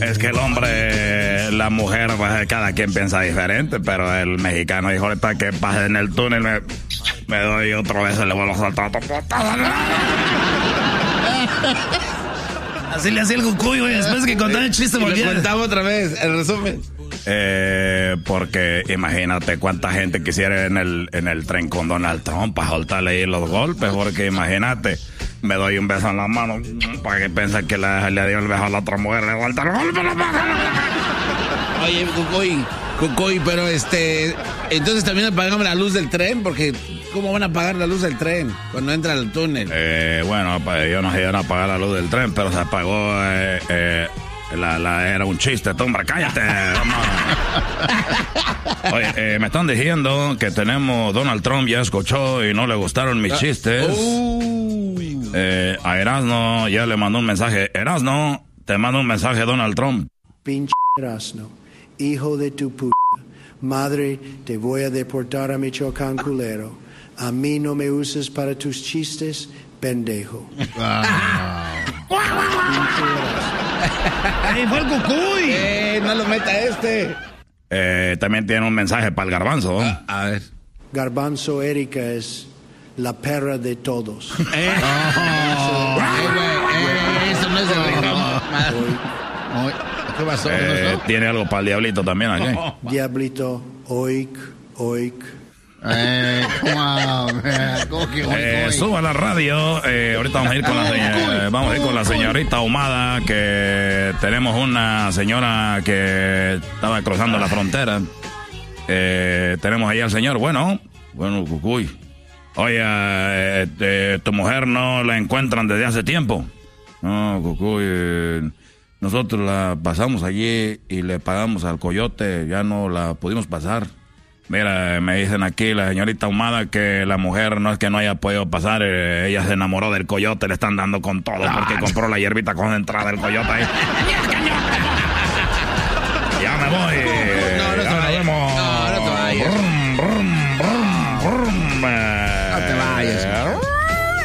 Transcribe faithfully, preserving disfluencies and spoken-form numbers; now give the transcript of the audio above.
Es que el hombre, la mujer, pues cada quien piensa diferente, pero el mexicano dijo ahorita que pase en el túnel, me, me doy otro beso y le vuelvo a saltar. Así le hacía el Cucuy, güey, después que contaba el chiste volvía. Le contaba otra vez, el resumen. Eh, porque imagínate cuánta gente quisiera en el, en el tren con Donald Trump para soltarle ahí los golpes, porque imagínate, me doy un beso en la mano para que piensen que le, le dio el beso a la otra mujer, le vuelta el golpe. Oye, Cucuy, Cucuy, pero este, entonces también apagamos la luz del tren, porque ¿cómo van a apagar la luz del tren cuando entra al túnel? Eh, bueno, pues yo no sé iban a apagar la luz del tren, pero se apagó, eh, eh, la, la, era un chiste, tú, hombre, cállate. Oye, eh, me están diciendo que tenemos, Donald Trump ya escuchó y no le gustaron mis chistes. Uh. Eh, a Erasno ya le mandó un mensaje. Erasno, te mando un mensaje, Donald Trump. Pinche Erasno, hijo de tu puta madre, te voy a deportar a Michoacán, culero. A mí no me uses para tus chistes, pendejo. ¡Ey, fue el Cucuy! Eh, no lo meta este. Eh, también tiene un mensaje para el Garbanzo. A, a ver. Garbanzo Erika es la perra de todos. Eh. Oh, eh, güey, eh, eso no es el ritmo. ¿Qué pasó? Eh, tiene algo para el Diablito también aquí. Diablito, oik, oik. Eh, wow, ¿cómo que hoy, Eh, hoy? suba la radio. Eh, ahorita vamos a ir con la señora, vamos a ir con la señorita Ahumada, que tenemos una señora que estaba cruzando la frontera. Eh, tenemos ahí al señor. Bueno, bueno, Cucuy. Oye, eh, eh, tu mujer no la encuentran desde hace tiempo. No, Cucuy. Eh, nosotros la pasamos allí y le pagamos al coyote. Ya no la pudimos pasar. Mira, me dicen aquí la señorita Ahumada que la mujer no es que no haya podido pasar, eh, ella se enamoró del coyote, le están dando con todo porque compró la hierbita concentrada del coyote ahí. Ya me voy. No, no